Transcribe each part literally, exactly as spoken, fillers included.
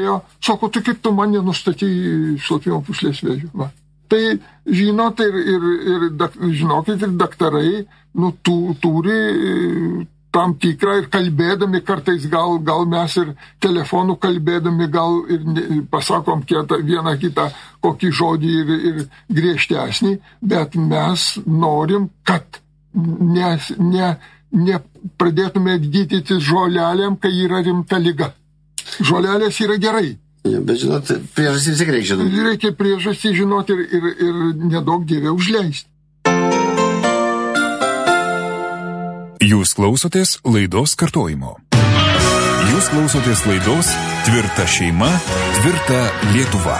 Sako, tai kaip tu man nenustatei šlapimo pūslės vėžio? Va. Tai, žinot, ir, ir, ir, žinokit, ir daktarai, nu, tu, turi tam tikrą ir kalbėdami, kartais gal, gal mes ir telefonu kalbėdami, gal ir pasakom kietą, vieną kitą kokį žodį ir, ir griežtesnį, bet mes norim, kad ne, ne, ne pradėtume gydytis žolelėm, kai yra rimta liga. Žolelės yra gerai. Ja, bet žinot, priežastys tik reikia žinoti. Reikia priežastys žinoti ir, ir, ir nedaug dievė užleisti. Jūs klausotės laidos kartojimo. Jūs klausotės laidos Tvirta šeima, tvirta Lietuva.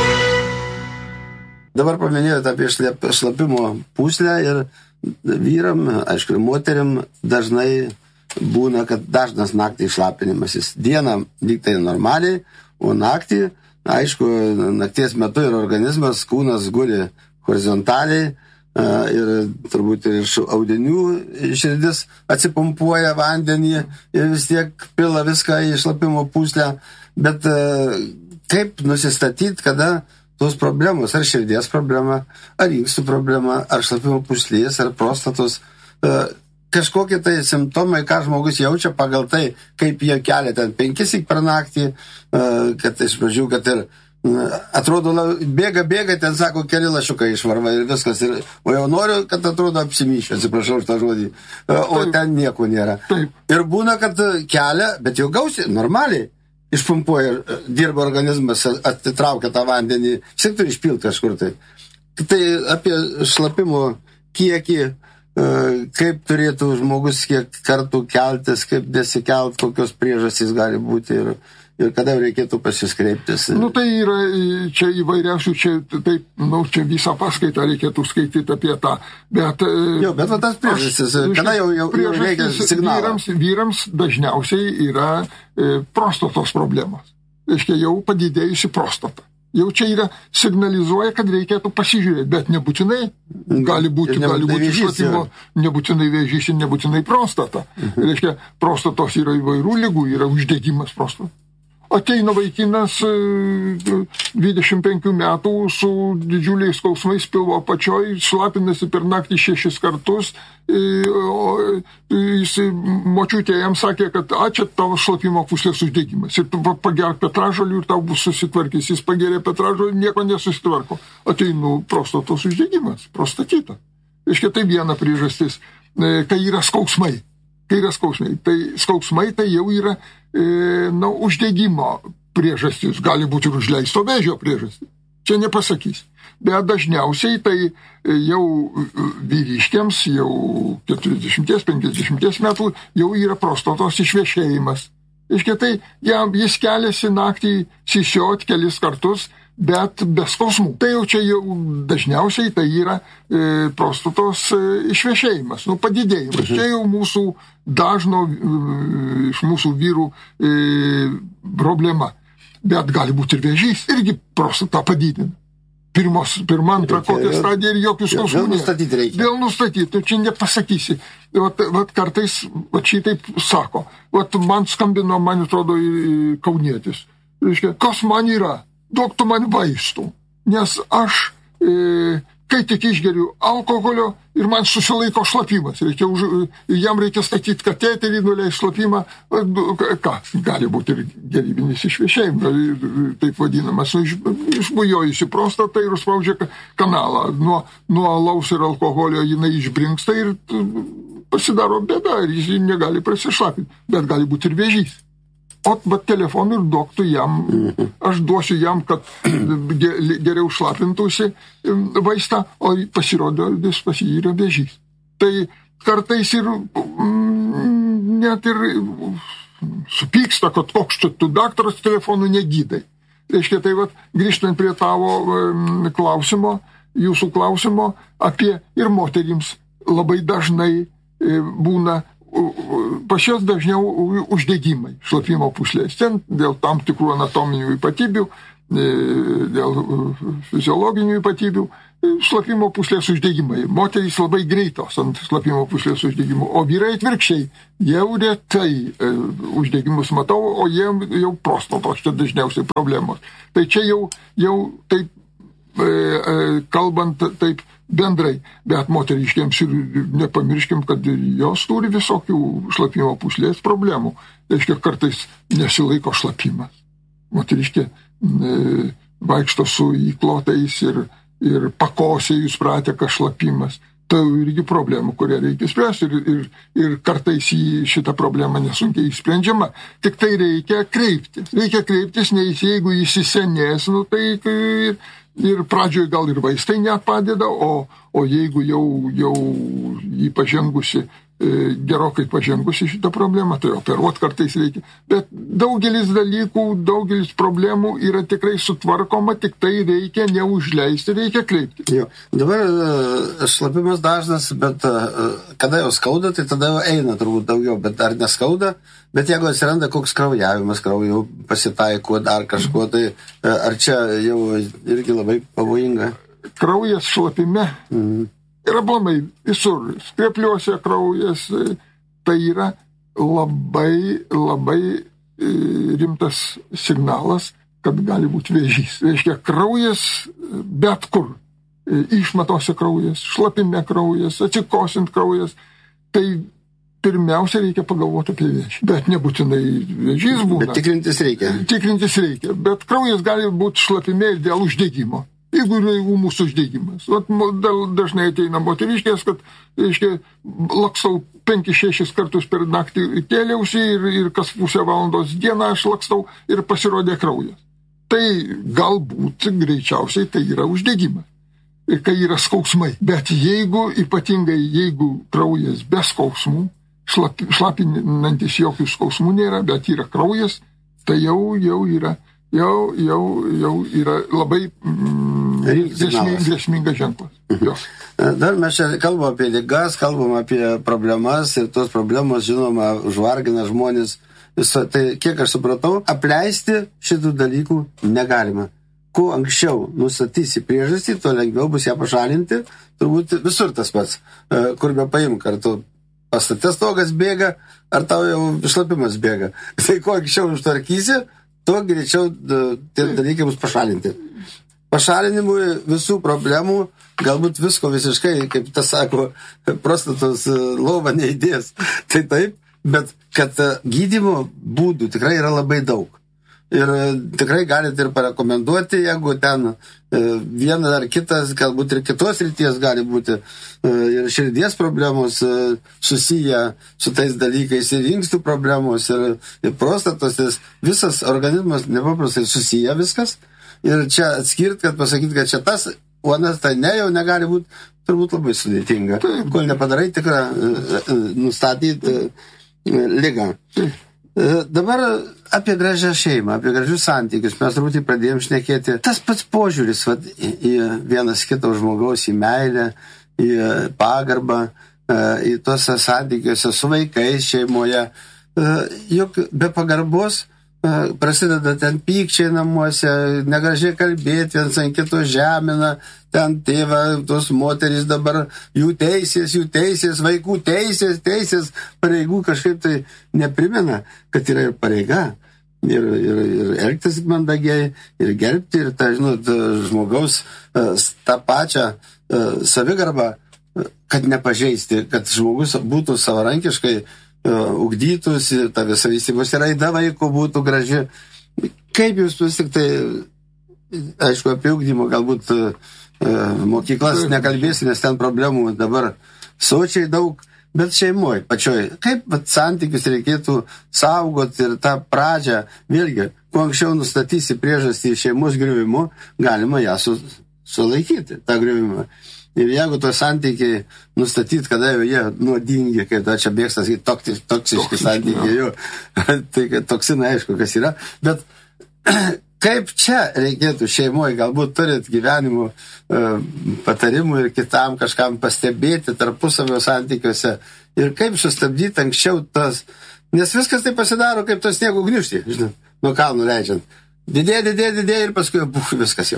Dabar paminėjote apie šlapimo pūslę ir vyram, aišku, moteriam dažnai būna, kad dažnas naktį šlapinimasis. Dieną lygtai normaliai, o naktį, aišku, nakties metu ir organizmas, kūnas guli horizontaliai, ir turbūt ir iš audinių širdis atsipumpuoja vandenį ir vis tiek pila viską į šlapimo pūslę. Bet kaip nusistatyti, kada tos problemos, ar širdies problema, ar inkstų problema, ar šlapimo pūslės, ar prostatos, kažkokie tai simptomai, ką žmogus jaučia pagal tai, kaip jie kelia ten penkisik per naktį, kad iš pradžių, kad ir atrodo, bėga, bėga, ten sako, keli lašiukai išvarva ir viskas. Ir, o jau noriu, kad atrodo apsimyšę, atsiprašau už tą žodį, o Taip. Ten nieko nėra. Taip. Ir būna, kad kelia, bet jau gausiai, normaliai, išpumpuoja, dirba organizmas, atitraukia tą vandenį, vis tiek turi išpilti kažkur tai. Tai apie šlapimo kiekį, kaip turėtų žmogus kiek kartų keltis, kaip nesikelt, kokios priežastys gali būti ir ir kada reikėtų pasiskreiptis. Nu, tai yra čia įvairiausių, čia, taip, nu, čia visą paskaitą reikėtų skaityti apie tą. Bet, jo, bet va tas priežastis, kada jau, jau, jau reikia signalą? Vyrams, vyrams dažniausiai yra e, prostatos problemos. Reiškia, jau padidėjusi prostata. Jau čia yra signalizuoja, kad reikėtų pasižiūrėti, bet nebūtinai gali būti, gali būti šlapimo, nebūtinai vėžys ir nebūtinai prostata. Mhm. Reiškia, prostatos yra įvairių ligų, yra uždegimas prostatos. Ateina vaikinas dvidešimt penkių metų su didžiuliais skausmais pilvo apačioj, šlapinasi per naktį šešis kartus, o jis močiutė jam sakė, kad a, čia tavo šlapimo pūslės uždegimas. Ir tu pagerk petražolių ir tau bus susitvarkys. Jis pagerė petražolių, nieko nesusitvarko. Ateinu prostatos uždegimas, prostatita. Iškia, tai viena priežastis, kai yra skausmai. Kai yra skausmai. Tai skausmai tai jau yra e, na, uždegimo priežastis. Gali būti ir užleisto vėžio priežastis. Čia nepasakys. Bet dažniausiai tai jau vyriškiams, jau keturiasdešimt penkiasdešimt metų, jau yra prostatos išvešėjimas. Iškia, tai jam, jis keliasi naktį sisiot kelis kartus, bet be skausmų. Tai jau čia jau dažniausiai tai yra e, prostatos e, išvešėjimas, nu, padidėjimas. Mhm. Čia jau mūsų dažno e, iš mūsų vyrų e, problema. Bet gali būti ir vėžys, irgi prostatą padidina. Pirmos, pirma, antra, kokia stadija ir jokių skausmų. Vėl nustatyti reikia. Vėl nustatyti, čia nepasakysi. Vat, vat kartais vat šitaip sako. Vat man skambino, man atrodo, kaunietis. Reiškia, kas man yra? Duok tu man vaistų, nes aš, e, kai tik išgeriu alkoholio ir man susilaiko šlapimas, reikia už, jam reikia statyti kateterį, nuleis šlapimą, ką, gali būti ir gerybinis išvešėjimas, taip vadinamas, iš, išbujojusi prostatą ir užspaudžia kanalą, nuo, nuo alaus ir alkoholio jinai išbrinksta ir pasidaro bėda ir jis negali prasišlapinti, bet gali būti ir vėžys. O bet telefonu ir duok tu jam, aš duosiu jam, kad geriau šlapintųsi vaistą, o pasirodo, vis pas jį yra vėžys. Tai kartais ir net ir supyksta, kad koks čia tu daktaras telefonu negydai. Reiškia, tai vat, grįžtant prie tavo klausimo, jūsų klausimo apie ir moterims labai dažnai būna pas jas dažniau uždegimai, šlapimo pūslės. Ten dėl tam tikrų anatominių ypatybių, dėl fiziologinių ypatybių, šlapimo pūslės uždegimai. Moterys labai greitos ant šlapimo pūslės uždegimų, o vyrai atvirkščiai. Jau retai e, uždegimus matau, o jie jau prostatos, čia dažniausiai problemos. Tai čia jau, jau taip, e, e, kalbant taip bendrai, bet moteriškiams ir nepamirškim, kad jos turi visokių šlapimo pūslės problemų. Reiškia, kartais nesilaiko šlapimas. Moteriškė e, vaikšto su įklotais ir ir pakosėjus prateka šlapimas. Tai irgi problemų, kurią reikia spręsti ir, ir, ir kartais į šitą problemą nesunkiai išsprendžiama. Tik tai reikia kreiptis. Reikia kreiptis, nes jeigu įsisenės, nu, tai ir, ir pradžioje gal ir vaistai nepadeda, o, o jeigu jau, jau jį pažengusi, gerokai pažengusi šitą problemą, tai operuot kartais reikia. Bet daugelis dalykų, daugelis problemų yra tikrai sutvarkoma, tik tai reikia neužleisti, reikia kreipti. Jo. Dabar šlapimas dažnas, bet kada jau skauda, tai tada jau eina turbūt daugiau, bet dar neskauda. Bet jeigu atsiranda koks kraujavimas, kraujo pasitaiko dar kažko, tai ar čia jau irgi labai pavojinga? Kraujas šlapime. Mhm. Yra aplamai visur, skrepliuose kraujas, tai yra labai, labai rimtas signalas, kad gali būti vėžys. Reiškia, kraujas bet kur, išmatose kraujas, šlapime kraujas, atsikosint kraujas, tai pirmiausia reikia pagalvoti apie vėžį. Bet nebūtinai vėžys būna. Bet tikrintis reikia. Tikrintis reikia, bet kraujas gali būti šlapime ir dėl uždegimo. Jeigu yra ūmus uždegimas. Dažnai ateina moteriškės, kad, reiškia, lakstau penkis šešis kartus per naktį kėliausi ir, ir kas pusę valandos dieną aš lakstau ir pasirodė kraujas. Tai galbūt greičiausiai tai yra uždegimas. Ir kai yra skausmai. Bet jeigu, ypatingai jeigu kraujas be skausmų, šlap, šlapinantis jokių skausmų nėra, bet yra kraujas, tai jau, jau yra Jau, jau, jau yra labai mm, grėsmingas ženklas. Jo. Dar mes čia kalbam apie ligas, kalbam apie problemas ir tos problemos, žinoma, užvargina žmonės. Viso, tai, kiek aš supratau, apleisti šitų dalykų negalima. Kuo anksčiau nustatysi priežastį, tuo lengviau bus ją pašalinti. Turbūt visur tas pats, kur be paimk, ar tu pastatės stogas bėga, ar tau jau šlapimas bėga. Tai kuo anksčiau užtvarkysi, tuo greičiau tie dalykai bus pašalinti. Pašalinimui visų problemų, galbūt visko visiškai, kaip tas sako, prostatos lova neįdės. Tai taip, bet kad gydymo būdų tikrai yra labai daug. Ir tikrai galite ir parekomenduoti, jeigu ten vienas ar kitas, galbūt ir kitos ryties gali būti ir širdies problemos susiję su tais dalykais, ir inkstų problemos, ir, ir prostatos, visas organizmas nepaprastai susiję viskas. Ir čia atskirt, kad pasakyti, kad čia tas, o anas tai ne, jau negali būti, turbūt labai sudėtinga. Kol nepadarai tikrą nustatyti ligą. Dabar apie gražią šeimą, apie gražius santykius mes turbūt pradėjom šnekėti. Tas pats požiūris vat, į vienas kito žmogaus, į meilę, į pagarbą, į tos santykiuose su vaikais šeimoje. Juk be pagarbos prasideda ten pykčiai namuose, negražiai kalbėti, viens ant kito žemina, ten tėva, tos moterys dabar, jų teisės, jų teisės, vaikų teisės, teisės, pareigų kažkaip tai neprimena, kad yra ir pareiga. Ir, ir, ir elgtis mandagiai, ir gerbti, ir tą, žinot, žmogaus tą pačią savigarbą, kad nepažeisti, kad žmogus būtų savarankiškai ugdytųsi, ta visa vystymosi raida vaiko būtų graži. Kaip jūs vis tik tai, aišku, apie ugdymą galbūt mokyklas nekalbėsi, nes ten problemų dabar sočiai daug, bet šeimoje pačioj. Kaip vat, santykius reikėtų saugoti ir tą pradžią, vėlgi, kuo anksčiau nustatysi priežastį šeimos griuvimo, galima ją su, sulaikyti, tą griuvimą. Ir jeigu to santykiai nustatyti, kada jau jie nuodingi, kai to čia bėgstas į toksiški, toksiški santykiai, jau, tai toksinai aišku, kas yra. Bet kaip čia reikėtų šeimoje, galbūt turit gyvenimo e, patarimų ir kitam kažkam pastebėti tarpusavio santykiuose ir kaip sustabdyti anksčiau tas, nes viskas tai pasidaro kaip tas sniego gniūžtė, žinai, nuo kalnų leidžiant. Didėja, didėja, didėja ir paskui buf, viskas jau.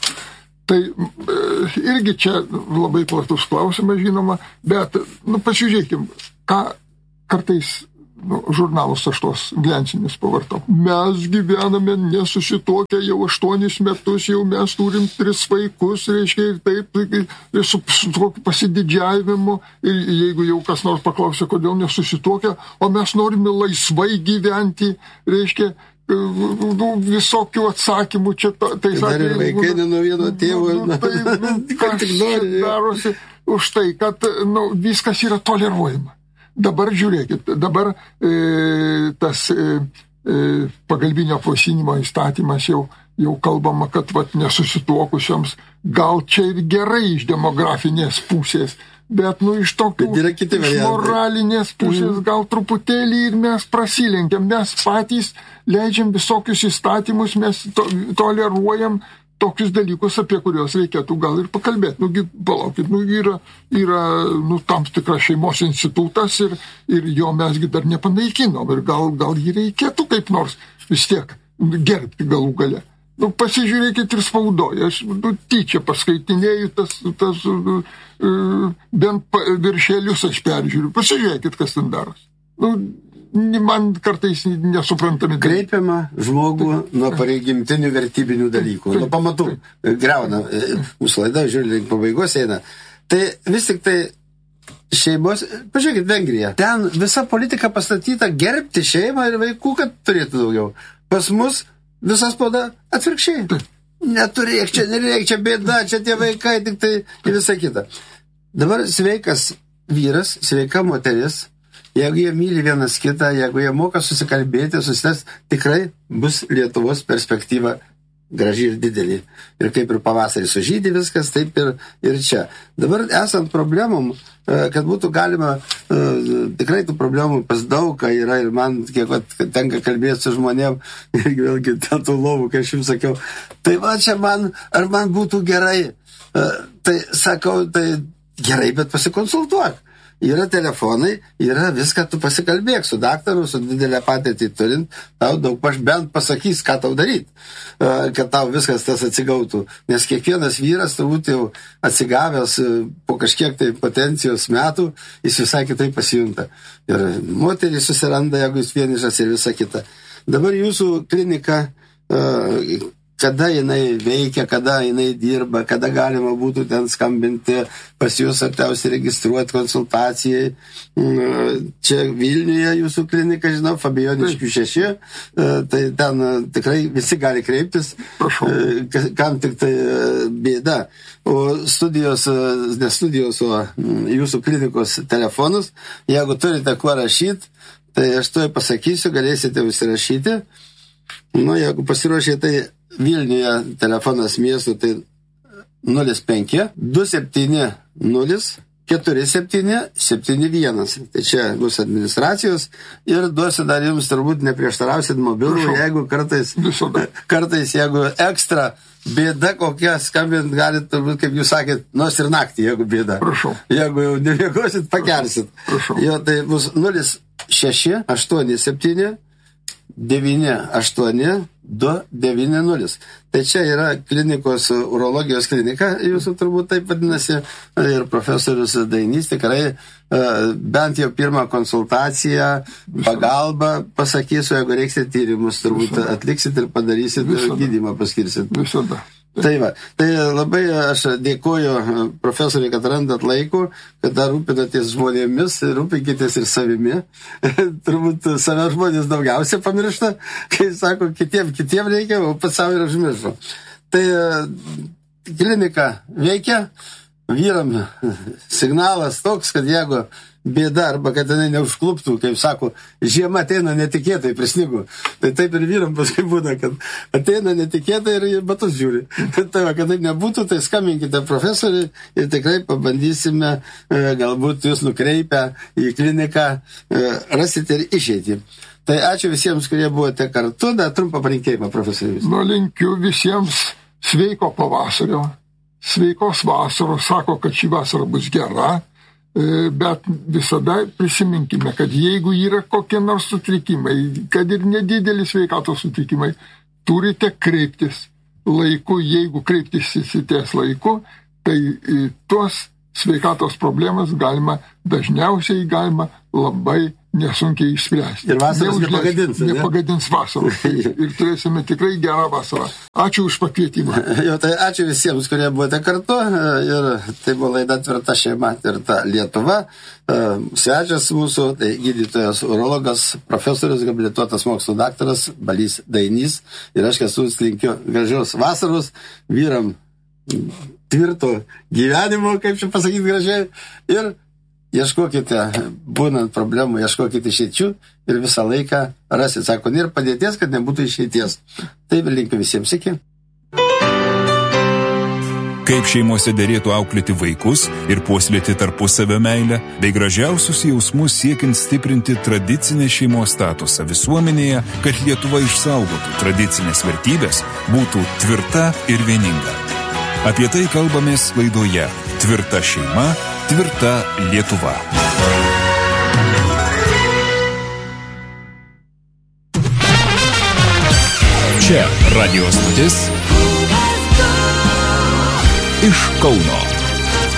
Tai irgi čia labai platus klausimas, žinoma, bet, nu, pasižiūrėkim, ką kartais nu, žurnalus aš tos glensinis pavartau. Mes gyvename nesusituokę jau aštuonis metus, jau mes turim tris vaikus, reiškia, ir taip, ir su, su tokiu pasididžiavimu, ir jeigu jau kas nors paklausė, kodėl nesusituokę, o mes norime laisvai gyventi, reiškia, nu, visokių atsakymų čia, tai sakė, dar ir vaikai ne nuo vieno tėvo, nu, tai, nu, kas darosi už tai, kad nu, viskas yra toleruojama. Dabar žiūrėkit, dabar e, tas e, e, pagalbinio apvaisinimo įstatymas jau, jau kalbama, kad vat, nesusituokusioms gal čia ir gerai iš demografinės pusės, bet nu iš tokių iš moralinės pusės mm. gal truputėlį ir mes prasilenkiam, mes patys leidžiam visokius įstatymus, mes to, toleruojam tokius dalykus, apie kuriuos reikėtų gal ir pakalbėti. Nugi, palaukit, nu, yra, yra nu, tam tikras šeimos institutas ir, ir jo mesgi dar nepanaikinom ir gal, gal jį reikėtų kaip nors vis tiek gerbti galų gale. Nu, pasižiūrėkit ir spaudoje, aš nu, tyčia paskaitinėjau tas, tas uh, bent viršelius aš peržiūriu. Pasižiūrėkit, kas ten daros. Nu, man kartais nesuprantami. Kreipiama žmogų nuo pareigimtinių vertybinių dalykų, nuo pamatų greuna. Mūsų laida, žiūrė, link pabaigos eina. Tai vis tik tai šeimos, pažiūrėkit, Vengrija. Ten visa politika pastatyta gerbti šeimą ir vaikų, kad turėtų daugiau. Pas mus visas spauda atvirkščiai. Neturėk čia, nereik čia bėda, čia tie vaikai, tik tai ir visa kita. Dabar sveikas vyras, sveika moteris, jeigu jie myli vienas kitą, jeigu jie moka susikalbėti, susitars, tikrai bus Lietuvos perspektyva graži ir didelį. Ir kaip ir pavasarį sužydė viskas, taip ir, ir čia. Dabar esant problemom, kad būtų galima, tikrai tų problemų pas daug, ką yra ir man, kiek tenka kalbėti su žmonėm, ir vėlgi tų lovų, kai aš jums sakiau, tai va čia man, ar man būtų gerai, tai sakau, tai gerai, bet pasikonsultuok. Yra telefonai, yra viską, tu pasikalbėk su daktaru, su didelę patirtį turint, tau daug paž bent pasakys, ką tau daryti, kad tau viskas tas atsigautų. Nes kiekvienas vyras turbūt jau atsigavęs po kažkiek tai potencijos metų, jis visai kitaip pasijunta. Ir moterį susiranda, jeigu jis vienišas ir visa kita. Dabar jūsų klinika, kada jinai veikia, kada jinai dirba, kada galima būtų ten skambinti pas jūs artiausiai registruoti konsultacijai. Čia Vilniuje jūsų klinika, žinau, Fabijoniškių šeši, tai ten tikrai visi gali kreiptis, kam tik tai bėda. O studijos, ne studijos, o jūsų klinikos telefonus, jeigu turite kuo rašyti, tai aš to pasakysiu, galėsite užsirašyti. Nu, jeigu pasiruošė, tai Vilniuje telefonas miesto tai nulis penki du septyni nulis keturi septyni septyni vienas. Tai čia bus administracijos ir duosiu dar jums turbūt neprieštarausit mobilų, jeigu kartais, kartais jeigu ekstra bėda kokia skambint galit, turbūt, kaip jūs sakėt, nors ir naktį, jeigu bėda. Prašau. Jeigu jau neviegosit, pakelsit. Prašau. Jo, tai bus nulis šeši aštuoni septyni devyni aštuoni du devyni nulis. Tai čia yra klinikos, urologijos klinika, jūsų turbūt taip vadinasi, ir profesorius Dainys tikrai bent jau pirmą konsultaciją, pagalbą pasakysiu, jeigu reiksite tyrimus, turbūt Visada. Atliksit ir padarysit Visada. Ir gydymą paskirsit. Visada. Tai va, tai labai aš dėkoju profesoriui, kad randat laiko, kad dar rūpinatės žmonėmis, rūpinkitės ir savimi. Turbūt save žmonės daugiausia pamiršta, kai sako, kitiem, kitiem reikia, o pats savo ir užmiršo. Tai klinika veikia, vyram signalas toks, kad jeigu bėda arba kad jinai neužkluptų, kaip sako, žiema ateina netikėtai, prisnigo. Tai taip ir vyram paskui būna, kad ateina netikėtai ir batus žiūri. Tai va, kad taip nebūtų, tai skambinkite profesoriui ir tikrai pabandysime, galbūt jūs nukreipę į kliniką, rasite ir išeitį. Tai ačiū visiems, kurie buvote kartu. Dar trumpą palinkėjimą, profesorius. Nu, linkiu visiems sveiko pavasario, sveikos vasaros. Sako, kad šį vasarą bus gera. bet visada prisiminkime, kad jeigu yra kokie nors sutrikimai, kad ir nedideli sveikatos sutrikimai, turite kreiptis laiku, jeigu kreiptis įsities laiku, tai tuos sveikatos problemas galima, dažniausiai galima labai nesunkiai išspręsti. Ir vasaros nepagadins. Ne? Nepagadins vasaros. Ir turėsime tikrai gerą vasarą. Ačiū už pakvietimą. Jo, tai ačiū visiems, kurie buvote kartu. Ir tai buvo laida Tvirta šeima, Tvirta Lietuva. Svečias mūsų, tai gydytojas urologas, profesorius, habilituotas mokslo daktaras Balys Dainys. Ir aš esu linkiu gražios vasaros vyram tvirto gyvenimo, kaip čia pasakyti gražiai. Ir ieškokite, būnant problemų, ieškokite išeičių ir visą laiką rasit, sako, nėra padėties, kad nebūtų išeities. Tai linkiu visiems, iki. Kaip šeimose derėtų auklėti vaikus ir puoselėti tarpusavio meilę, bei gražiausius jausmus siekiant stiprinti tradicinę šeimos statusą visuomenėje, kad Lietuva išsaugotų tradicinės vertybės, būtų tvirta ir vieninga. Apie tai kalbamės laidoje Tvirta šeima, Tvirta Lietuva. Čia radijo stotis iš Kauno.